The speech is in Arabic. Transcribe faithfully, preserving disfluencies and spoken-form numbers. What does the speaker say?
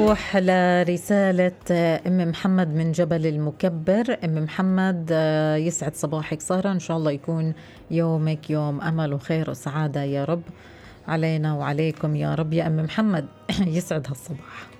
نروح لرسالة أم محمد من جبل المكبر. أم محمد يسعد صباحك سارة، إن شاء الله يكون يومك يوم أمل وخير وسعادة يا رب علينا وعليكم يا رب يا أم محمد. يسعد هالصباح.